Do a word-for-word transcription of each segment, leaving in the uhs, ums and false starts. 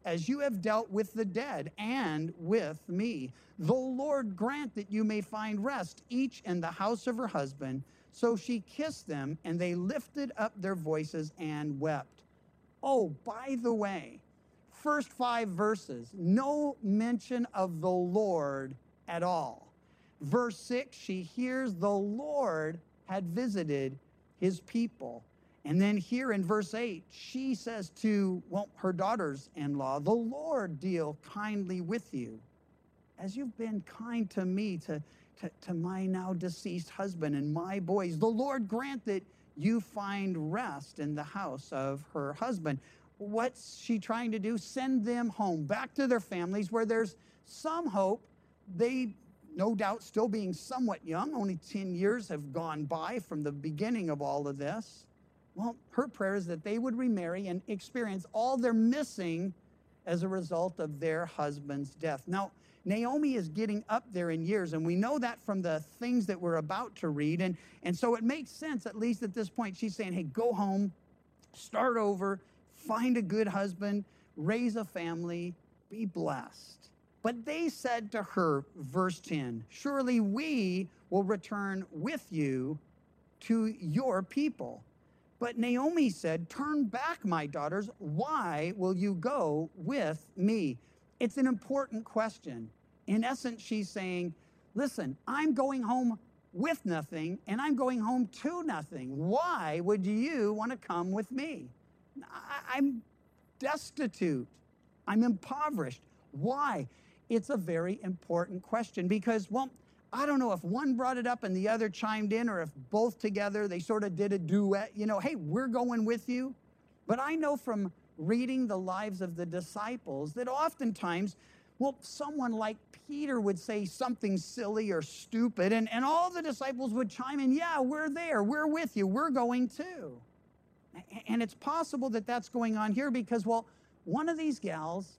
as you have dealt with the dead and with me. The Lord grant that you may find rest, each in the house of her husband. So she kissed them, and they lifted up their voices and wept. Oh, by the way, first five verses, no mention of the Lord at all. Verse six, she hears the Lord had visited his people. And then here in verse eight, she says to, well, her daughters-in-law, the Lord deal kindly with you, as you've been kind to me, to, to, to my now deceased husband and my boys. The Lord grant that you find rest in the house of her husband. What's she trying to do? Send them home, back to their families where there's some hope. They, no doubt, still being somewhat young, only ten years have gone by from the beginning of all of this. Well, her prayer is that they would remarry and experience all they're missing as a result of their husband's death. Now, Naomi is getting up there in years, and we know that from the things that we're about to read. And, and so it makes sense, at least at this point, she's saying, hey, go home, start over, find a good husband, raise a family, be blessed. But they said to her, verse ten, surely we will return with you to your people. But Naomi said, turn back, my daughters. Why will you go with me? It's an important question. In essence, she's saying, listen, I'm going home with nothing, and I'm going home to nothing. Why would you want to come with me? I'm destitute. I'm impoverished. Why? It's a very important question because, well, I don't know if one brought it up and the other chimed in, or if both together, they sort of did a duet, you know, hey, we're going with you. But I know from reading the lives of the disciples that oftentimes, well, someone like Peter would say something silly or stupid, and, and all the disciples would chime in, yeah, we're there, we're with you, we're going too. And it's possible that that's going on here because, well, one of these gals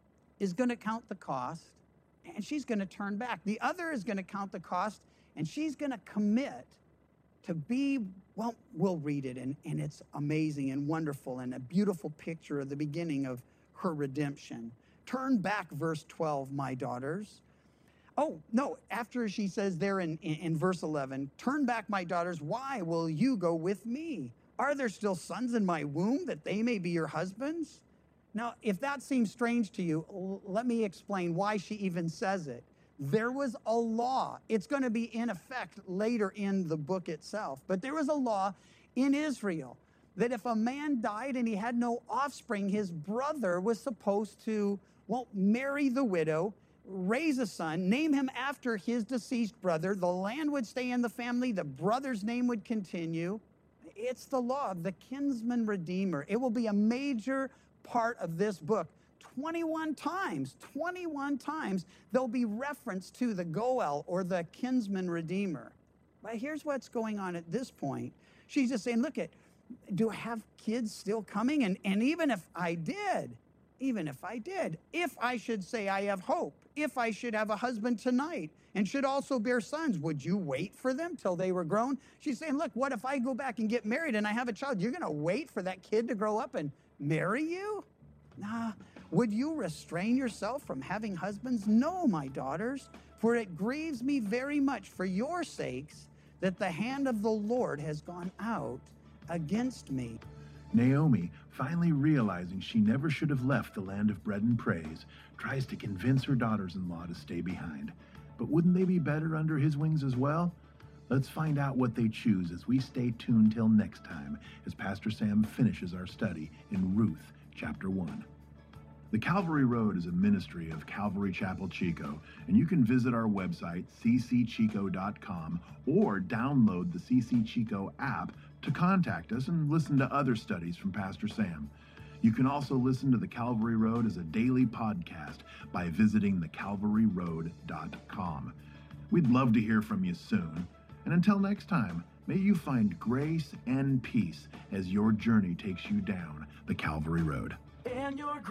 is going to count the cost, and she's going to turn back. The other is going to count the cost, and she's going to commit to be, well, we'll read it, and, and it's amazing and wonderful and a beautiful picture of the beginning of her redemption. Turn back, verse twelve, my daughters. Oh, no, after she says there in, in, in verse eleven, turn back, my daughters, why will you go with me? Are there still sons in my womb that they may be your husbands? Now, if that seems strange to you, l- let me explain why she even says it. There was a law. It's going to be in effect later in the book itself. But there was a law in Israel that if a man died and he had no offspring, his brother was supposed to, well, marry the widow, raise a son, name him after his deceased brother. The land would stay in the family. The brother's name would continue. It's the law of the kinsman redeemer. It will be a major part of this book. twenty-one times, twenty-one times, there'll be reference to the Goel or the kinsman redeemer. But here's what's going on at this point. She's just saying, look, at, do I have kids still coming? And, and even if I did, even if I did, if I should say I have hope, if I should have a husband tonight and should also bear sons, would you wait for them till they were grown? She's saying, look, what if I go back and get married and I have a child? You're going to wait for that kid to grow up and marry you? Nah. Would you restrain yourself from having husbands? No, my daughters, for it grieves me very much for your sakes that the hand of the Lord has gone out against me. Naomi, finally realizing she never should have left the land of bread and praise, tries to convince her daughters-in-law to stay behind. But wouldn't they be better under his wings as well? Let's find out what they choose as we stay tuned till next time as Pastor Sam finishes our study in Ruth chapter one. The Calvary Road is a ministry of Calvary Chapel Chico, and you can visit our website, c c chico dot com, or download the C C Chico app to contact us and listen to other studies from Pastor Sam. You can also listen to the Calvary Road as a daily podcast by visiting the calvary road dot com. We'd love to hear from you soon. And until next time, may you find grace and peace as your journey takes you down the Calvary Road. And your